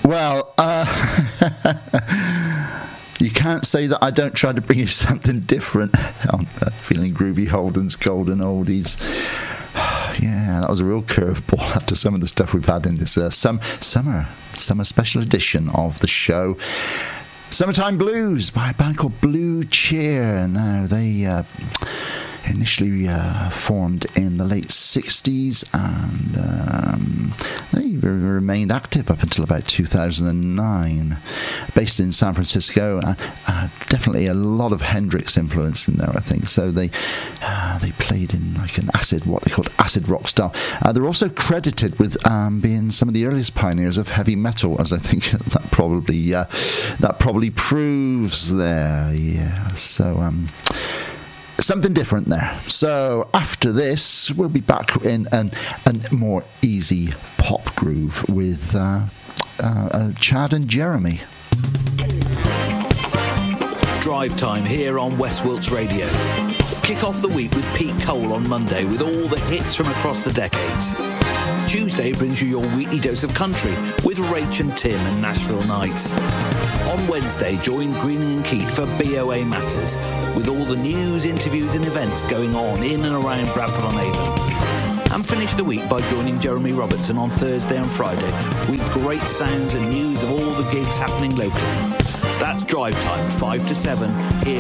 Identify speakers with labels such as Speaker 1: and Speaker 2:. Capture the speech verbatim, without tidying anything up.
Speaker 1: Well, uh, you can't say that I don't try to bring you something different on uh, Feeling Groovy Holden's Golden Oldies. Yeah, that was a real curveball after some of the stuff we've had in this uh, some, summer summer special edition of the show. Summertime Blues by a band called Blue Cheer. Now, they uh, initially uh, formed in the late sixties, and um, they remained active up until about two thousand nine. Based in San Francisco, uh, uh, definitely a lot of Hendrix influence in there, I think. So they uh, they played in like an acid, what they called acid rock style. Uh, they're also credited with um, being some of the earliest pioneers of heavy metal, as I think that probably uh, that probably proves there. Yeah. So. Um, Something different there. So after this, we'll be back in an, a more easy pop groove with uh, uh, uh, Chad and Jeremy.
Speaker 2: Drive time here on West Wilts Radio. Kick off the week with Pete Cole on Monday with all the hits from across the decades. Tuesday brings you your weekly dose of country with Rach and Tim and Nashville Nights. On Wednesday, join Greening and Keat for B O A Matters with all the news, interviews and events going on in and around Bradford-on-Avon. And finish the week by joining Jeremy Robertson on Thursday and Friday with great sounds and news of all the gigs happening locally. That's Drive Time, five to seven, here